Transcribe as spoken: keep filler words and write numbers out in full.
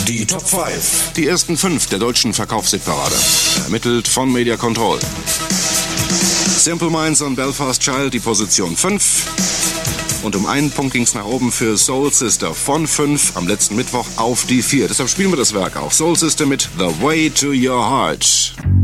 Die Top fünf. Die ersten fünf der deutschen Verkaufshitparade. Ermittelt von Media Control. Simple Minds und Belfast Child die Position fünf. Und um einen Punkt ging es nach oben für Soul Sister von fünf am letzten Mittwoch auf die vier. Deshalb spielen wir das Werk auch. Soul Sister mit The Way to Your Heart.